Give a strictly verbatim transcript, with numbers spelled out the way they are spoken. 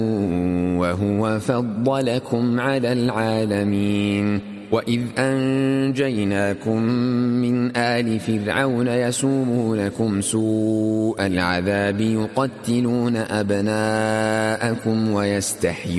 وهو فضلكم على العالمين وإذ أنجيناكم من آل فرعون يسومونكم سوء العذاب يقتلون أبناءكم ويستحيون